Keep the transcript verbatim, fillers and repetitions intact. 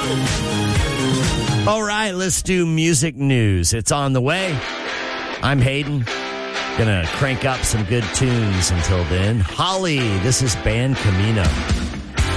All right, let's do music news. It's on the way. I'm Hayden. Gonna crank up some good tunes until then. Holly, this is Band Camino.